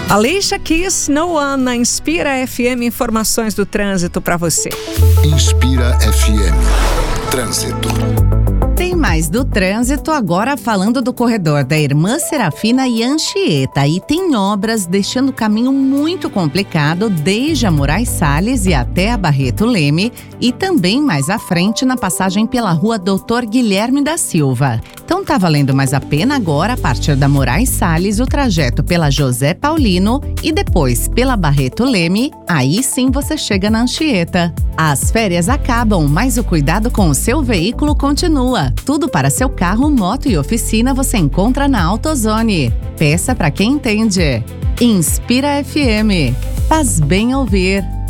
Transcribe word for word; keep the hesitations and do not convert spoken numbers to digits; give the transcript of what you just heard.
Alicia Keys, No One, na Inspira F M, informações do trânsito para você. Inspira F M, trânsito. Tem mais do trânsito agora falando do corredor da Irmã Serafina e Anchieta. E tem obras deixando o caminho muito complicado desde a Moraes Salles e até a Barreto Leme e também mais à frente na passagem pela rua Doutor Guilherme da Silva. Então tá valendo mais a pena agora, a partir da Moraes Salles, o trajeto pela José Paulino e depois pela Barreto Leme, aí sim você chega na Anchieta. As férias acabam, mas o cuidado com o seu veículo continua. Tudo para seu carro, moto e oficina você encontra na AutoZone. Peça para quem entende. Inspira F M. Faz bem ouvir.